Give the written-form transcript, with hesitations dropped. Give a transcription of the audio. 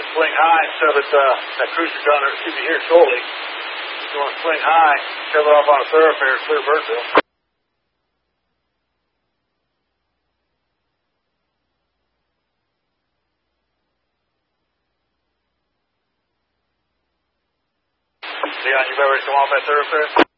swing high and shove it, that cruiser down there, should be here shortly. If you want to swing high, shove it off on a thoroughfare, clear Birdville. Leon, you better come off that thoroughfare?